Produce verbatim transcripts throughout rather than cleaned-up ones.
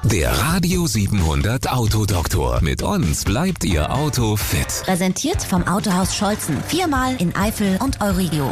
Der Radio siebenhundert Autodoktor. Mit uns bleibt Ihr Auto fit. Präsentiert vom Autohaus Scholzen. Viermal in Eifel und Eurigio.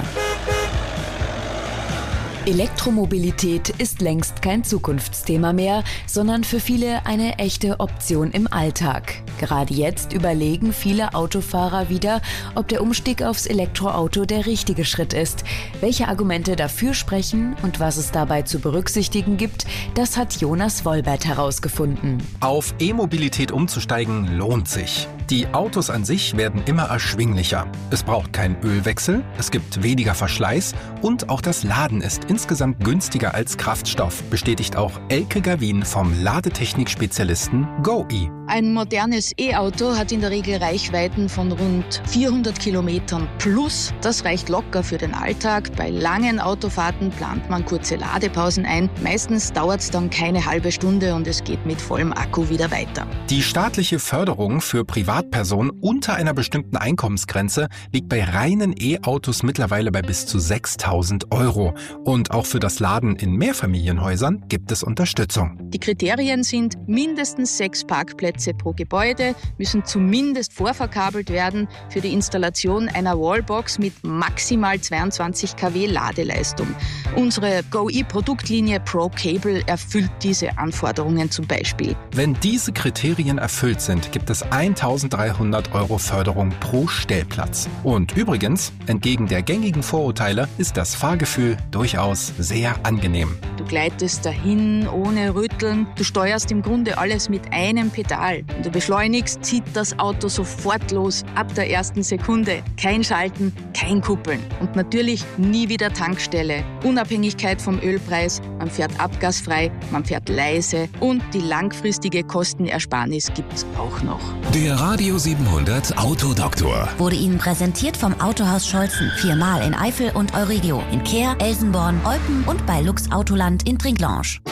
Elektromobilität ist längst kein Zukunftsthema mehr, sondern für viele eine echte Option im Alltag. Gerade jetzt überlegen viele Autofahrer wieder, ob der Umstieg aufs Elektroauto der richtige Schritt ist. Welche Argumente dafür sprechen und was es dabei zu berücksichtigen gibt, das hat Jonas Wolbert herausgefunden. Auf E-Mobilität umzusteigen lohnt sich. Die Autos an sich werden immer erschwinglicher. Es braucht keinen Ölwechsel, es gibt weniger Verschleiß und auch das Laden ist insgesamt günstiger als Kraftstoff, bestätigt auch Elke Gawin vom Ladetechnik-Spezialisten GoE. Ein modernes E-Auto hat in der Regel Reichweiten von rund vierhundert Kilometern plus. Das reicht locker für den Alltag. Bei langen Autofahrten plant man kurze Ladepausen ein. Meistens dauert es dann keine halbe Stunde und es geht mit vollem Akku wieder weiter. Die staatliche Förderung für Privatpersonen unter einer bestimmten Einkommensgrenze liegt bei reinen E-Autos mittlerweile bei bis zu sechstausend Euro. Und auch für das Laden in Mehrfamilienhäusern gibt es Unterstützung. Die Kriterien sind mindestens sechs Parkplätze pro Gebäude, müssen zumindest vorverkabelt werden für die Installation einer Wallbox mit maximal zweiundzwanzig Kilowatt Ladeleistung. Unsere GoE-Produktlinie Pro Cable erfüllt diese Anforderungen zum Beispiel. Wenn diese Kriterien erfüllt sind, gibt es eintausenddreihundert Euro Förderung pro Stellplatz. Und übrigens, entgegen der gängigen Vorurteile, ist das Fahrgefühl durchaus sehr angenehm. Du gleitest dahin ohne Rütteln, du steuerst im Grunde alles mit einem Pedal. Wenn du beschleunigst, zieht das Auto sofort los, ab der ersten Sekunde. Kein Schalten, kein Kuppeln. Und natürlich nie wieder Tankstelle. Unabhängigkeit vom Ölpreis, man fährt abgasfrei, man fährt leise und die langfristige Kostenersparnis gibt's auch noch. Der Radio siebenhundert Autodoktor Wurde Ihnen präsentiert vom Autohaus Scholzen. Viermal in Eifel und Eurigio. In Kehr, Elsenborn, Olpen und bei Lux Autoland in Trinklange.